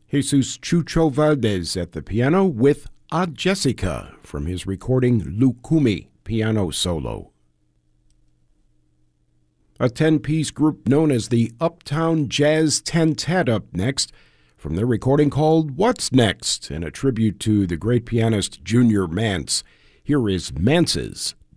Jesus Chucho Valdez at the piano with A Jessica from his recording Lukumi Piano Solo. A 10-piece group known as the Uptown Jazz Tentet up next from their recording called What's Next, and a tribute to the great pianist Junior Mance. Here is Mance's